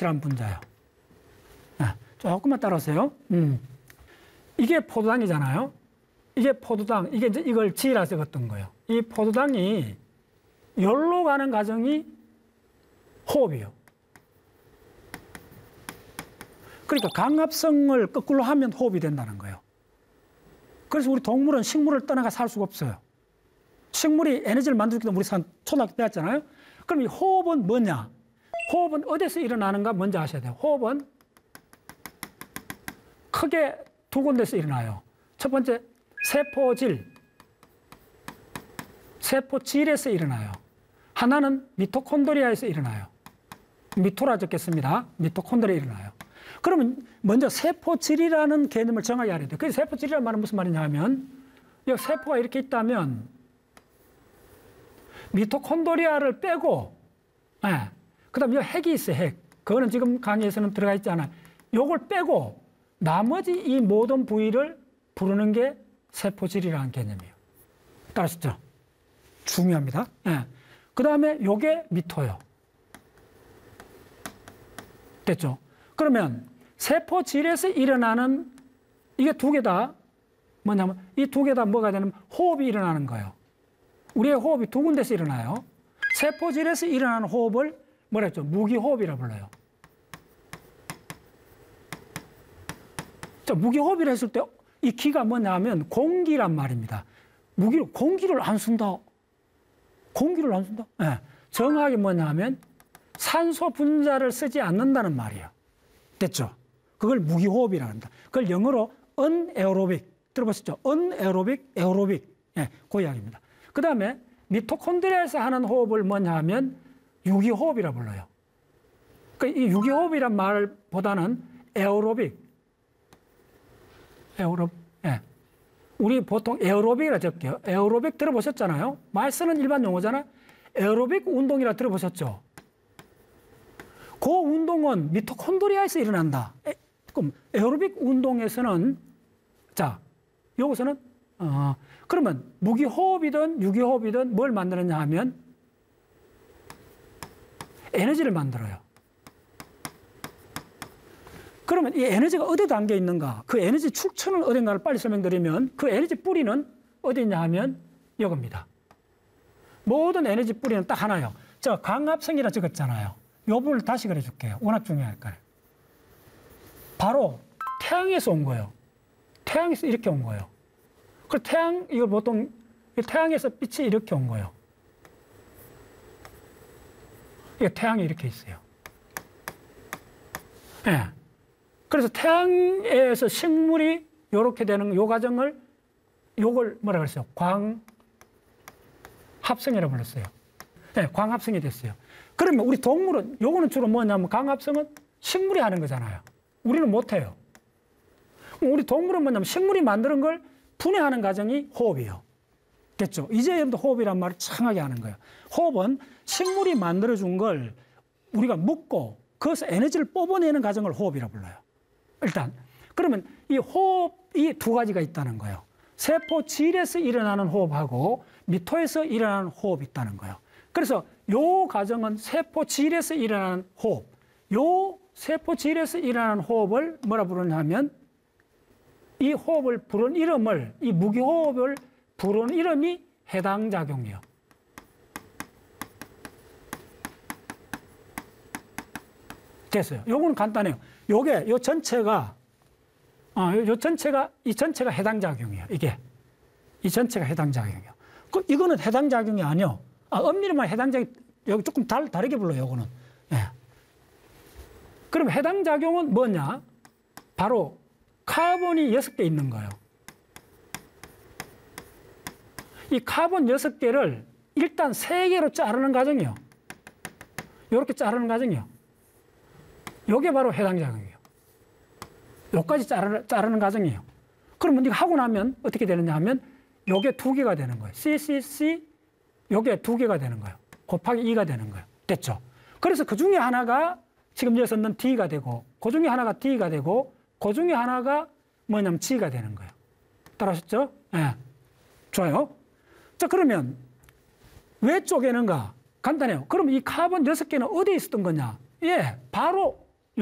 H란 분자예요. 조금만 따라오세요. 이게 포도당이잖아요. 이게 포도당, 이게 이제 이걸 G라 적었던 거예요. 이 포도당이 열로 가는 과정이 호흡이에요. 그러니까 강압성을 거꾸로 하면 호흡이 된다는 거예요. 그래서 우리 동물은 식물을 떠나가 살 수가 없어요. 식물이 에너지를 만들기 때문에 우리 초등학교 때 배웠잖아요. 그럼 이 호흡은 뭐냐? 호흡은 어디서 일어나는가 먼저 아셔야 돼요. 호흡은 크게 두 군데서 일어나요. 첫 번째, 세포질에서 일어나요. 하나는 미토콘드리아에서 일어나요. 미토라 적겠습니다. 미토콘드리아에 일어나요. 그러면 먼저 세포질이라는 개념을 정하게 알아야 돼요. 그래서 세포질이라는 말은 무슨 말이냐 하면, 이 세포가 이렇게 있다면 미토콘드리아를 빼고, 그 다음에 이 핵이 있어요, 핵. 그거는 지금 강의에서는 들어가 있지 않아요. 요걸 빼고 나머지 이 모든 부위를 부르는 게 세포질이라는 개념이에요. 따라하시죠? 중요합니다. 그 다음에 요게 미토예요. 됐죠? 그러면 세포질에서 일어나는 이게 두 개 다 뭐냐면 이 두 개 다 뭐가 되냐면 호흡이 일어나는 거예요. 우리의 호흡이 두 군데서 일어나요. 세포질에서 일어나는 호흡을 뭐라 했죠? 무기호흡이라고 불러요. 자, 무기호흡이라 했을 때 이 기가 뭐냐면 공기란 말입니다. 공기를 안 쓴다. 공기를 안 쓴다? 정확하게 뭐냐면 산소 분자를 쓰지 않는다는 말이에요. 됐죠? 그걸 무기호흡이라고 합니다. 그걸 영어로 unaerobic. 들어보셨죠? unaerobic, aerobic. 그 이야기입니다. 그 다음에 미토콘드리아에서 하는 호흡을 뭐냐 하면 유기호흡이라고 불러요. 그러니까 이 유기호흡이란 말보다는 에어로빅. 우리 보통 에어로빅이라 적게요. 에어로빅 들어보셨잖아요. 말 쓰는 일반 용어잖아요. 에어로빅 운동이라 들어보셨죠? 그 운동은 미토콘드리아에서 일어난다. 그럼 에어로빅 운동에서는 자, 여기서는 그러면 무기호흡이든 유기호흡이든 뭘 만드느냐 하면 에너지를 만들어요. 그러면 이 에너지가 어디에 담겨 있는가? 그 에너지 출처는 어딘가를 빨리 설명드리면 그 에너지 뿌리는 어디 있냐 하면 이겁니다. 모든 에너지 뿌리는 딱 하나요. 저 강압성이라 적었잖아요. 이 부분을 다시 그려줄게요. 워낙 중요하니까요. 바로 태양에서 온 거예요. 태양에서 이렇게 온 거예요. 그 태양, 이거 보통 태양에서 빛이 이렇게 온 거예요. 이게 태양이 이렇게 있어요. 그래서 태양에서 식물이 이렇게 되는 요 과정을 요걸 뭐라 그랬어요? 광합성이라고 불렀어요. 광합성이 됐어요. 그러면 우리 동물은 요거는 주로 뭐냐면 광합성은 식물이 하는 거잖아요. 우리는 못 해요. 우리 동물은 뭐냐면 식물이 만드는 걸 분해하는 과정이 호흡이에요. 됐죠? 이제 여러분들 호흡이란 말을 창하게 하는 거예요. 호흡은 식물이 만들어준 걸 우리가 먹고 그것에서 에너지를 뽑아내는 과정을 호흡이라고 불러요. 일단 그러면 이 호흡이 두 가지가 있다는 거예요. 세포질에서 일어나는 호흡하고 미토에서 일어나는 호흡이 있다는 거예요. 그래서 요 과정은 세포질에서 일어나는 호흡, 요 세포질에서 일어나는 호흡을 뭐라 부르냐면 이 호흡을 부르는 이름을, 이 무기호흡을 부르는 이름이 해당작용이에요. 됐어요. 요거는 간단해요. 요게, 요 전체가, 이 전체가 해당작용이에요. 이 전체가 해당작용이에요. 이거는 해당작용이 아니요. 엄밀히만 해당작용, 여기 조금 다르게 불러요, 요거는. 그럼 해당작용은 뭐냐? 바로 카본이 6개 있는 거예요. 이 카본 6개를 일단 3개로 자르는 과정이에요. 이렇게 자르는 과정이에요. 요게 바로 해당작용이에요. 요까지 자르는 과정이에요. 그러면 이거 하고 나면 어떻게 되느냐 하면 요게 2개가 되는 거예요. CCC 요게 2개가 되는 거예요. 곱하기 2가 되는 거예요. 됐죠? 그래서 그 중에 하나가 지금 여기서 넣은 D가 되고 그 중에 하나가 D가 되고 그 중에 하나가 뭐냐면 G가 되는 거예요. 따라하셨죠? 좋아요. 자, 그러면 왜 쪼개는가? 간단해요. 그럼 이 카본 6개는 어디에 있었던 거냐? 바로